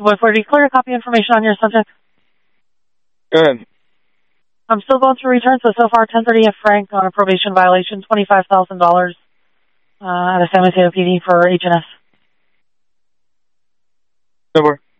140, clear to copy information on your subject. Go ahead. I'm still going through returns, so far 1030 F. Frank on a probation violation, $25,000 at a San Mateo PD for H&S. No more.